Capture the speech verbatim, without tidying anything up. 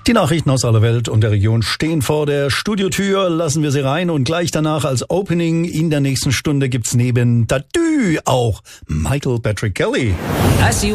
Die Nachrichten aus aller Welt und der Region stehen vor der Studiotür. Lassen wir sie rein und gleich danach als Opening in der nächsten Stunde gibt's neben Tatü auch Michael Patrick Kelly. As you